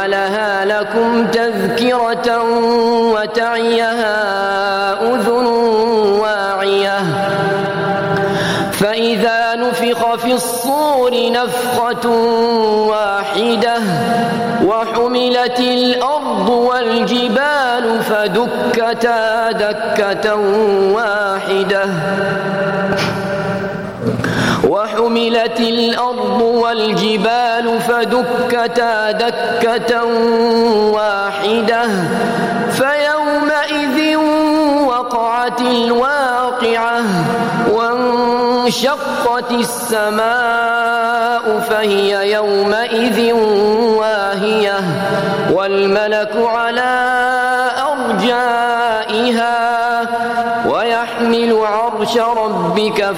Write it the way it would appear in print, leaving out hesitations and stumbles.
ليجعلها لكم تذكرة وتعيها أذن واعية فإذا نفخ في الصور نفخة واحدة وحملت الأرض والجبال فدكتا دكة واحدة وحملت الأرض والجبال فدكتا دكة واحدة فيومئذ وقعت الواقعة وانشقت السماء فهي يومئذ واهية والملك على أرجائها ويحمل عرش ربك